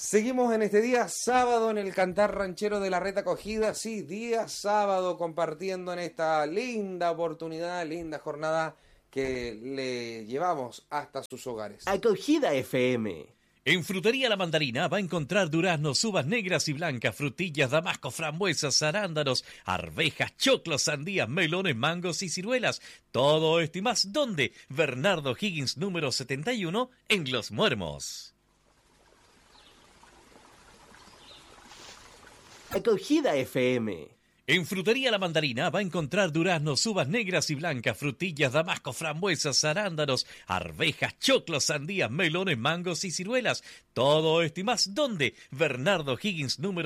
Seguimos en este día sábado en el Cantar Ranchero de la Red Acogida. Sí, día sábado compartiendo en esta linda oportunidad, linda jornada que le llevamos hasta sus hogares. Acogida FM. En Frutería La Mandarina va a encontrar duraznos, uvas negras y blancas, frutillas, damascos, frambuesas, arándanos, arvejas, choclos, sandías, melones, mangos y ciruelas. Todo esto y más, ¿dónde? Bernardo Higgins, número 71, en Los Muermos. Acogida FM. En Frutería La Mandarina va a encontrar duraznos, uvas negras y blancas, frutillas, damascos, frambuesas, arándanos, arvejas, choclos, sandías, melones, mangos y ciruelas. Todo esto y más, ¿dónde? Bernardo Higgins, número